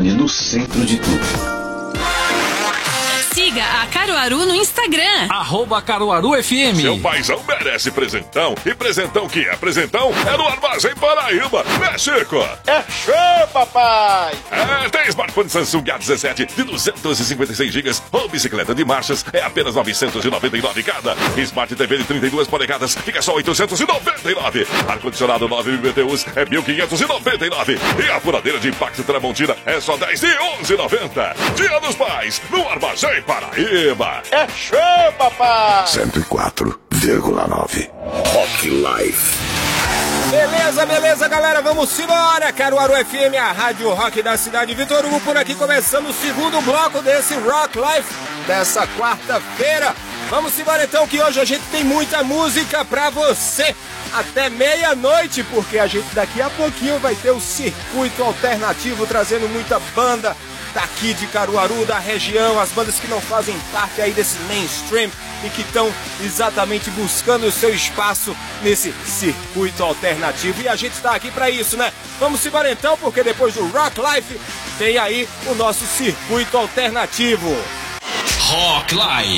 FM no centro de tudo. Siga a Caruaru no Instagram. @CaruaruFM. Seu paizão merece presentão. E presentão que é presentão é no Armazém Paraíba. Né, Chico? É show, papai! Tem smartphone Samsung A17 de 256 GB ou bicicleta de marchas é apenas 999 cada. Smart TV de 32 polegadas fica só 899. Ar-condicionado 9 BTUs é 1.599. E a furadeira de impacto Tramontina é só 10 de 11,90. Dia dos Pais no Armazém Paraíba. É show, papai! 104,9 Rock Life. Beleza, galera, vamos embora. Caruaru FM, a rádio rock da cidade. Vitor Hugo por aqui, começando o segundo bloco desse Rock Life dessa quarta-feira. Vamos embora então, que hoje a gente tem muita música pra você até meia-noite, porque a gente daqui a pouquinho vai ter o circuito alternativo trazendo muita banda daqui de Caruaru, da região, as bandas que não fazem parte aí desse mainstream e que estão exatamente buscando o seu espaço nesse circuito alternativo. E a gente está aqui para isso, né? Vamos embora então, porque depois do Rock Life tem aí o nosso circuito alternativo. Rock Life.